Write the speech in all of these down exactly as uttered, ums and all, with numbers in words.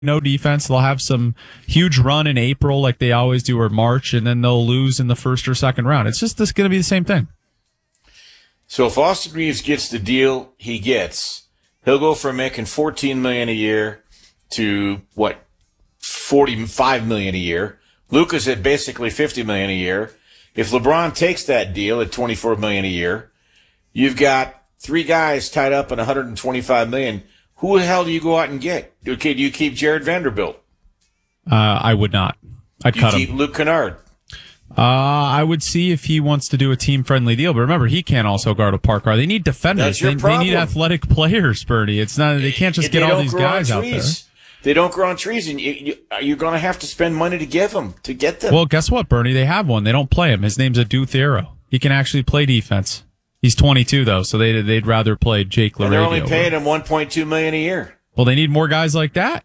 no defense. They'll have some huge run in April like they always do, or March, and then they'll lose in the first or second round. It's just this going to be the same thing. So if Austin Reeves gets the deal he gets, he'll go from making fourteen million dollars a year to, what, forty-five million dollars a year. Luka's at basically fifty million dollars a year. If LeBron takes that deal at twenty-four million dollars a year, you've got three guys tied up in one hundred twenty-five million dollars. Who the hell do you go out and get? Okay, do you keep Jared Vanderbilt? Uh, I would not. I'd you cut keep him. Luke Kennard. Uh, I would see if he wants to do a team-friendly deal. But remember, he can't also guard a park guard. They need defenders. That's your they, they problem. need athletic players, Bernie. It's not. They can't just They get all don't these grow on guys out there. trees. They don't grow on trees, and you, you, you're going to have to spend money to give them, to get them. Well, guess what, Bernie? They have one. They don't play him. His name's Adu Thiero. He can actually play defense. He's twenty-two, though, so they, they'd rather play Jake LaRavia. And they're only paying him one point two million dollars a year. Well, they need more guys like that.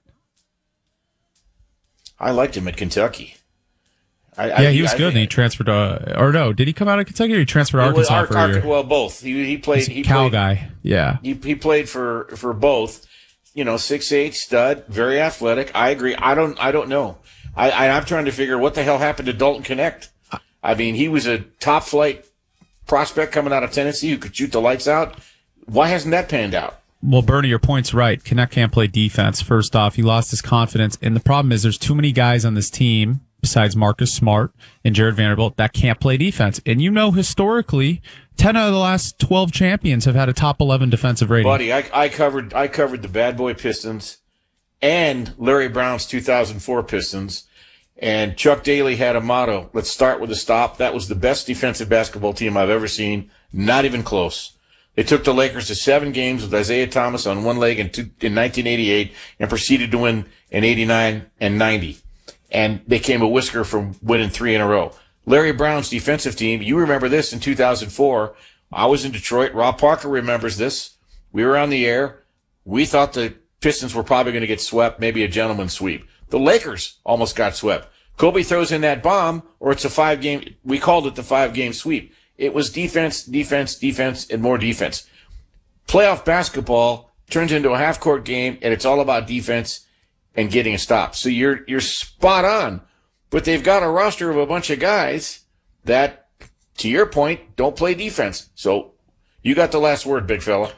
I liked him at Kentucky. I, yeah, I, he was I good, and he transferred to, or no, did he come out of Kentucky or he transferred to Arkansas Ar- for a Ar- year? Well, both. He, he played. He's a he Cal played, guy, yeah. He, he played for, for both. You know, six eight stud, very athletic. I agree. I don't. I don't know. I, I I'm trying to figure what the hell happened to Dalton Connect. I mean, he was a top flight prospect coming out of Tennessee who could shoot the lights out. Why hasn't that panned out? Well, Bernie, your point's right. Connect can't play defense. First off, he lost his confidence, and the problem is there's too many guys on this team besides Marcus Smart and Jared Vanderbilt that can't play defense. And you know, historically, ten out of the last twelve champions have had a top eleven defensive rating. Buddy, I, I covered I covered the Bad Boy Pistons and Larry Brown's two thousand four Pistons, and Chuck Daly had a motto: "Let's start with a stop." That was the best defensive basketball team I've ever seen. Not even close. They took the Lakers to seven games with Isaiah Thomas on one leg in, two, in nineteen eighty-eight and proceeded to win in eighty-nine and ninety. And they came a whisker from winning three in a row. Larry Brown's defensive team, you remember this in two thousand four. I was in Detroit. Rob Parker remembers this. We were on the air. We thought the Pistons were probably going to get swept, maybe a gentleman's sweep. The Lakers almost got swept. Kobe throws in that bomb, or it's a five-game, we called it the five-game sweep. It was defense, defense, defense, and more defense. Playoff basketball turns into a half-court game, and it's all about defense and getting a stop. So you're you're spot on. But they've got a roster of a bunch of guys that, to your point, don't play defense. So you got the last word, big fella.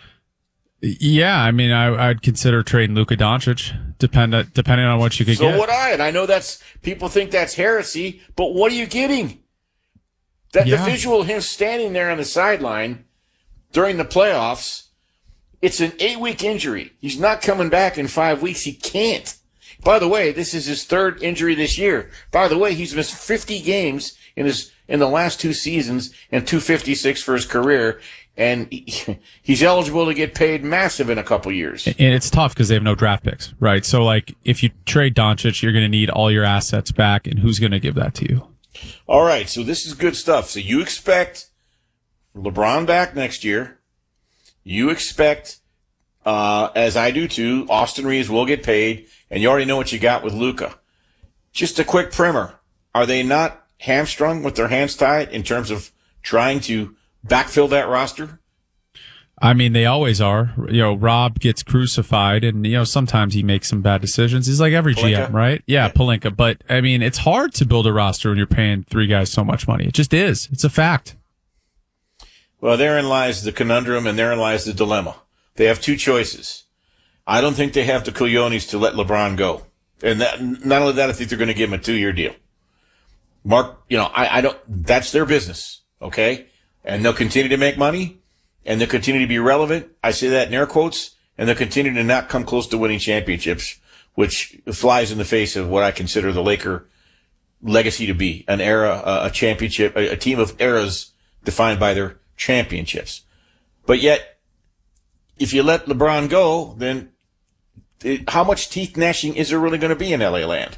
Yeah, I mean, I, I'd consider trading Luka Doncic, depend, depending on what you could so get. So would I, and I know that's people think that's heresy, but what are you getting? That yeah. The visual of him standing there on the sideline during the playoffs, it's an eight-week injury. He's not coming back in five weeks. He can't. By the way, this is his third injury this year. By the way, he's missed fifty games in his in the last two seasons and two fifty-six for his career, and he, he's eligible to get paid massive in a couple years. And it's tough because they have no draft picks, right? So, like, if you trade Doncic, you're going to need all your assets back, and who's going to give that to you? All right, so this is good stuff. So you expect LeBron back next year. You expect, uh, as I do too, Austin Reeves will get paid, and you already know what you got with Luka. Just a quick primer. Are they not hamstrung with their hands tied in terms of trying to backfill that roster? I mean, they always are. You know, Rob gets crucified, and, you know, sometimes he makes some bad decisions. He's like every Pelinka? G M, right? Yeah, yeah, Pelinka. But, I mean, it's hard to build a roster when you're paying three guys so much money. It just is. It's a fact. Well, therein lies the conundrum, and therein lies the dilemma. They have two choices. I don't think they have the cojones to let LeBron go. And that, not only that, I think they're going to give him a two-year deal. Mark, you know, I, I don't, that's their business, okay? And they'll continue to make money. And they'll continue to be relevant. I say that in air quotes. And they'll continue to not come close to winning championships, which flies in the face of what I consider the Laker legacy to be. An era, a championship, a, a team of eras defined by their championships. But yet, if you let LeBron go, then it, how much teeth gnashing is there really going to be in L A land?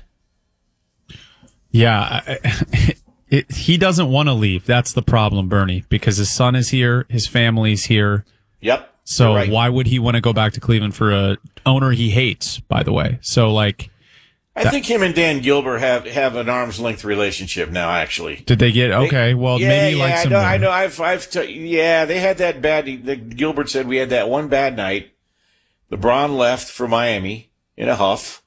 Yeah. I, It, he doesn't want to leave. That's the problem, Bernie, because his son is here, his family's here. Yep. So right. Why would he want to go back to Cleveland for a owner he hates, by the way? So, like, I that, think him and Dan Gilbert have, have an arm's length relationship now, actually. Did they get, okay, well, yeah, maybe yeah, like I some know, more. I know, I've, I've, t- yeah, they had that bad, the, Gilbert said we had that one bad night. LeBron left for Miami in a huff.